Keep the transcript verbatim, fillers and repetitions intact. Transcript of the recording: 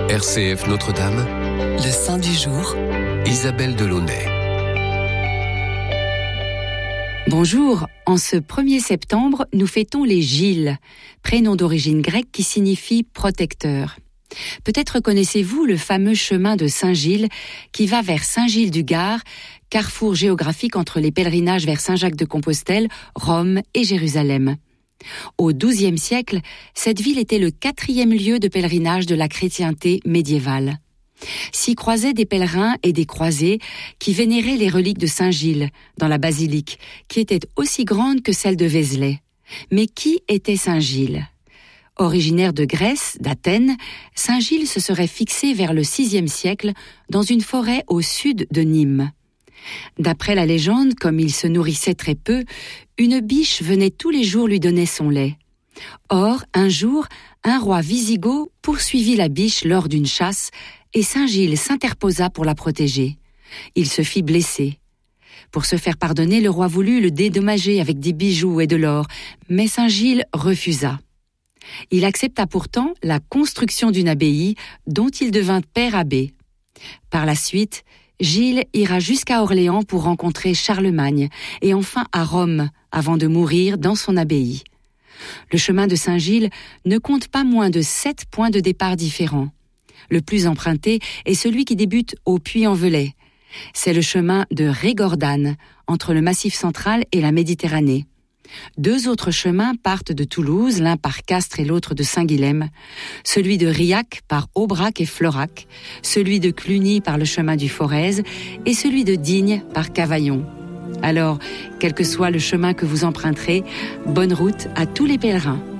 R C F Notre-Dame, le saint du jour, Isabelle Delaunay. Bonjour, en ce premier septembre, nous fêtons les Gilles, prénom d'origine grecque qui signifie protecteur. Peut-être connaissez-vous le fameux chemin de Saint-Gilles qui va vers Saint-Gilles-du-Gard, carrefour géographique entre les pèlerinages vers Saint-Jacques-de-Compostelle, Rome et Jérusalem. Au douzième siècle, cette ville était le quatrième lieu de pèlerinage de la chrétienté médiévale. S'y croisaient des pèlerins et des croisés qui vénéraient les reliques de Saint-Gilles dans la basilique, qui était aussi grande que celle de Vézelay. Mais qui était Saint-Gilles ? Originaire de Grèce, d'Athènes, Saint-Gilles se serait fixé vers le sixième siècle dans une forêt au sud de Nîmes. D'après la légende, comme il se nourrissait très peu, une biche venait tous les jours lui donner son lait. Or, un jour, un roi wisigoth poursuivit la biche lors d'une chasse et Saint-Gilles s'interposa pour la protéger. Il se fit blesser. Pour se faire pardonner, le roi voulut le dédommager avec des bijoux et de l'or, mais Saint-Gilles refusa. Il accepta pourtant la construction d'une abbaye dont il devint père abbé. Par la suite, Gilles ira jusqu'à Orléans pour rencontrer Charlemagne et enfin à Rome avant de mourir dans son abbaye. Le chemin de Saint-Gilles ne compte pas moins de sept points de départ différents. Le plus emprunté est celui qui débute au Puy-en-Velay. C'est le chemin de Régordane, entre le Massif central et la Méditerranée. Deux autres chemins partent de Toulouse, l'un par Castres et l'autre de Saint-Guilhem. Celui de Riac par Aubrac et Florac, celui de Cluny par le chemin du Forez et celui de Digne par Cavaillon. Alors, quel que soit le chemin que vous emprunterez, bonne route à tous les pèlerins.